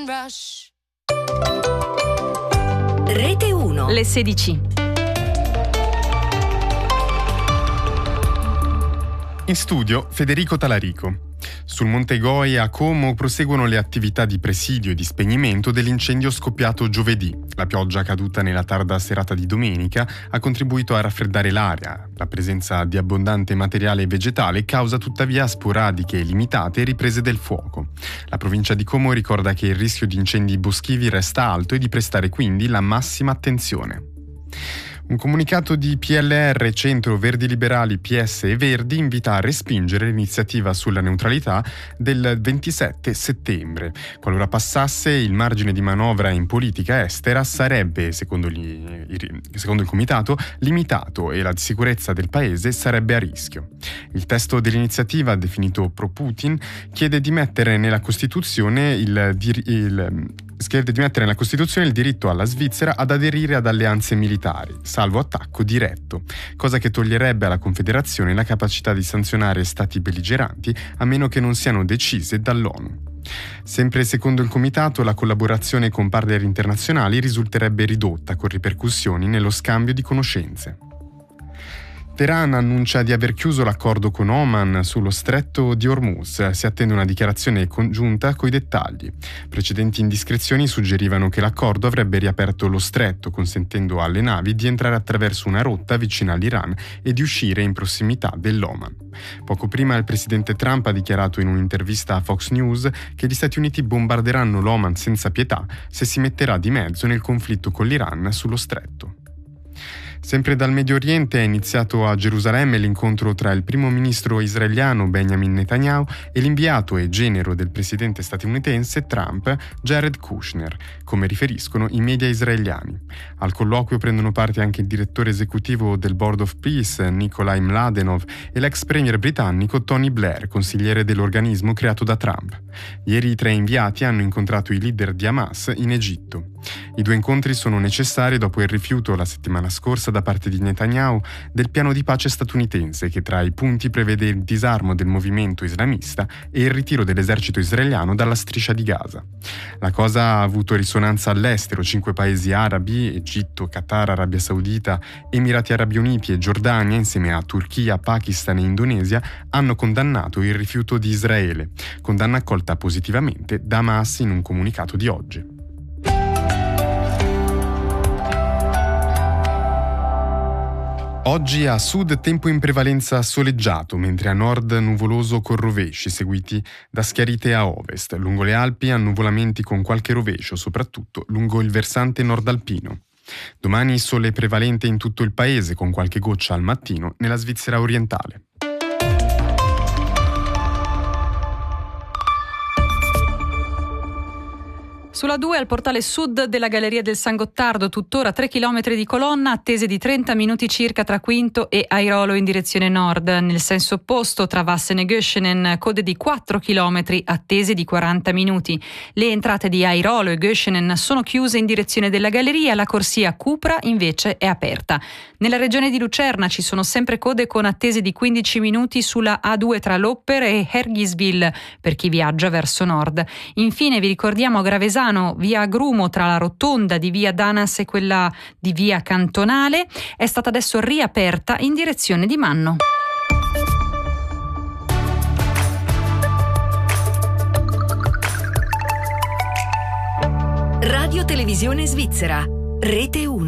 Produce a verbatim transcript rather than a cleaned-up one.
rush. Rete uno. Le sedici. In studio Federico Talarico. Sul Monte Goi a Como proseguono le attività di presidio e di spegnimento dell'incendio scoppiato giovedì. La pioggia caduta nella tarda serata di domenica ha contribuito a raffreddare l'aria. La presenza di abbondante materiale vegetale causa tuttavia sporadiche e limitate riprese del fuoco. La provincia di Como ricorda che il rischio di incendi boschivi resta alto e di prestare quindi la massima attenzione. Un comunicato di P L R, Centro, Verdi Liberali, P S e Verdi invita a respingere l'iniziativa sulla neutralità del ventisette settembre. Qualora passasse, il margine di manovra in politica estera sarebbe, secondo, gli, secondo il comitato, limitato e la sicurezza del paese sarebbe a rischio. Il testo dell'iniziativa, definito pro-Putin, chiede di mettere nella Costituzione il, il chiede di mettere nella Costituzione il diritto alla Svizzera ad aderire ad alleanze militari, salvo attacco diretto, cosa che toglierebbe alla Confederazione la capacità di sanzionare stati belligeranti a meno che non siano decise dall'ONU. Sempre secondo il comitato, la collaborazione con partner internazionali risulterebbe ridotta con ripercussioni nello scambio di conoscenze. Teheran annuncia di aver chiuso l'accordo con Oman sullo stretto di Hormuz. Si attende una dichiarazione congiunta coi dettagli. Precedenti indiscrezioni suggerivano che l'accordo avrebbe riaperto lo stretto, consentendo alle navi di entrare attraverso una rotta vicina all'Iran e di uscire in prossimità dell'Oman. Poco prima il presidente Trump ha dichiarato in un'intervista a Fox News che gli Stati Uniti bombarderanno l'Oman senza pietà se si metterà di mezzo nel conflitto con l'Iran sullo stretto. Sempre dal Medio Oriente è iniziato a Gerusalemme l'incontro tra il primo ministro israeliano Benjamin Netanyahu e l'inviato e genero del presidente statunitense Trump, Jared Kushner, come riferiscono i media israeliani. Al colloquio prendono parte anche il direttore esecutivo del Board of Peace, Nikolai Mladenov, e l'ex premier britannico Tony Blair, consigliere dell'organismo creato da Trump. Ieri i tre inviati hanno incontrato i leader di Hamas in Egitto. I due incontri sono necessari dopo il rifiuto la settimana scorsa da parte di Netanyahu del piano di pace statunitense che tra i punti prevede il disarmo del movimento islamista e il ritiro dell'esercito israeliano dalla striscia di Gaza. La cosa ha avuto risonanza all'estero. Cinque paesi arabi, Egitto, Qatar, Arabia Saudita, Emirati Arabi Uniti e Giordania, insieme a Turchia, Pakistan e Indonesia, hanno condannato il rifiuto di Israele, condanna accolta positivamente da Hamas in un comunicato di oggi. Oggi a sud tempo in prevalenza soleggiato, mentre a nord nuvoloso con rovesci, seguiti da schiarite a ovest. Lungo le Alpi annuvolamenti con qualche rovescio, soprattutto lungo il versante nordalpino. Domani sole prevalente in tutto il paese, con qualche goccia al mattino nella Svizzera orientale. Sulla due al portale sud della Galleria del San Gottardo, tuttora tre chilometri di colonna, attese di trenta minuti circa tra Quinto e Airolo in direzione nord. Nel senso opposto, tra Vassen e Göschenen, code di quattro chilometri, attese di quaranta minuti. Le entrate di Airolo e Göschenen sono chiuse in direzione della Galleria, la corsia Cupra invece è aperta. Nella regione di Lucerna ci sono sempre code con attese di quindici minuti sulla A due tra Lopper e Hergiswil per chi viaggia verso nord. Infine vi ricordiamo Gravesano, via Agrumo tra la rotonda di via Danas e quella di via Cantonale è stata adesso riaperta in direzione di Manno. Radio Televisione Svizzera, Rete uno.